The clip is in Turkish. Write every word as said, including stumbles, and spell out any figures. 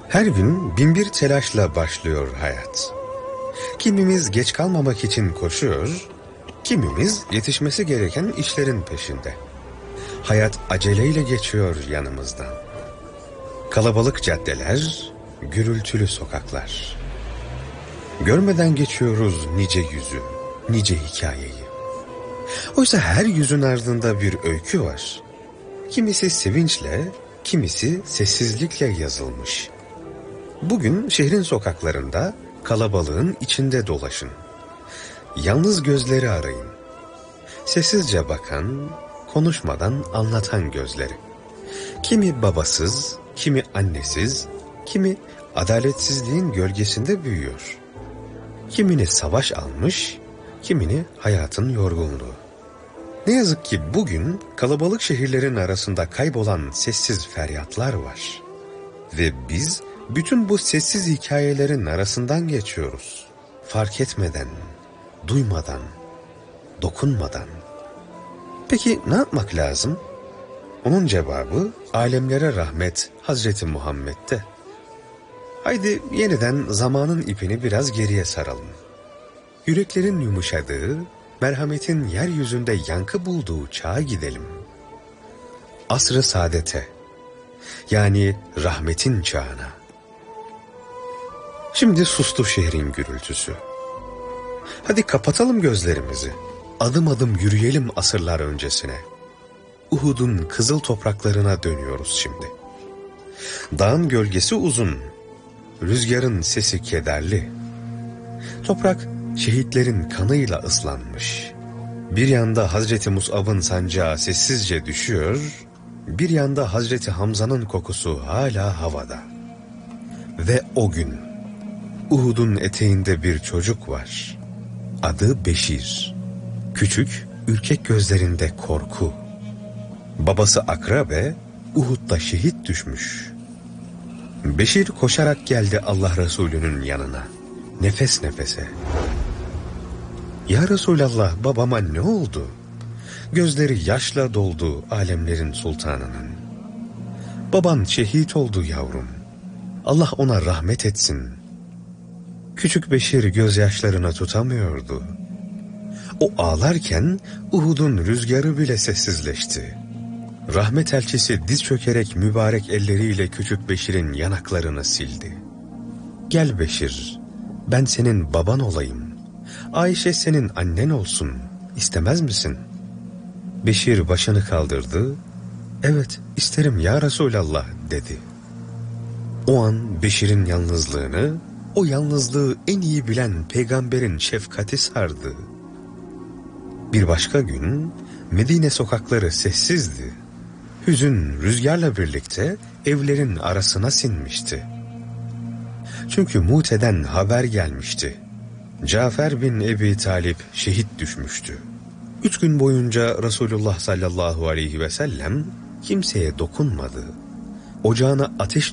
Her gün binbir telaşla başlıyor hayat. Kimimiz geç kalmamak için koşuyor, kimimiz yetişmesi gereken işlerin peşinde. Hayat aceleyle geçiyor yanımızdan. Kalabalık caddeler, gürültülü sokaklar. Görmeden geçiyoruz nice yüzü, nice hikayeyi. Oysa her yüzün ardında bir öykü var. Kimisi sevinçle, kimisi sessizlikle yazılmış. Bugün şehrin sokaklarında kalabalığın içinde dolaşın. Yalnız gözleri arayın. Sessizce bakan, konuşmadan anlatan gözleri. Kimi babasız, kimi annesiz, kimi adaletsizliğin gölgesinde büyüyor. Kimini savaş almış, kimini hayatın yorgunluğu. Ne yazık ki bugün kalabalık şehirlerin arasında kaybolan sessiz feryatlar var. Ve biz bütün bu sessiz hikayelerin arasından geçiyoruz. Fark etmeden, duymadan, dokunmadan. Peki ne yapmak lazım? Onun cevabı alemlere rahmet Hazreti Muhammed'de. Haydi yeniden zamanın ipini biraz geriye saralım. Yüreklerin yumuşadığı, merhametin yeryüzünde yankı bulduğu çağa gidelim. Asr-ı saadete, yani rahmetin çağına. Şimdi sustu şehrin gürültüsü. Hadi kapatalım gözlerimizi. Adım adım yürüyelim asırlar öncesine. Uhud'un kızıl topraklarına dönüyoruz şimdi. Dağın gölgesi uzun, rüzgarın sesi kederli. Toprak şehitlerin kanıyla ıslanmış. Bir yanda Hazreti Mus'ab'ın sancağı sessizce düşüyor, bir yanda Hazreti Hamza'nın kokusu hala havada. Ve o gün Uhud'un eteğinde bir çocuk var. Adı Beşir. Küçük, ürkek gözlerinde korku. Babası Akrabe, Uhud'da şehit düşmüş. Beşir koşarak geldi Allah Resulü'nün yanına. Nefes nefese. Ya Resulallah, babama ne oldu? Gözleri yaşla doldu alemlerin sultanının. Baban şehit oldu yavrum. Allah ona rahmet etsin. Küçük Beşir gözyaşlarını tutamıyordu. O ağlarken Uhud'un rüzgarı bile sessizleşti. Rahmet elçisi diz çökerek mübarek elleriyle küçük Beşir'in yanaklarını sildi. Gel Beşir, ben senin baban olayım. Ayşe senin annen olsun. İstemez misin? Beşir başını kaldırdı. Evet, isterim ya Resulallah dedi. O an Beşir'in yalnızlığını, o yalnızlığı en iyi bilen peygamberin şefkati sardı. Bir başka gün Medine sokakları sessizdi. Hüzün rüzgarla birlikte evlerin arasına sinmişti. Çünkü Mute'den haber gelmişti. Cafer bin Ebi Talip şehit düşmüştü. Üç gün boyunca Resulullah sallallahu aleyhi ve sellem kimseye dokunmadı. Ocağına ateş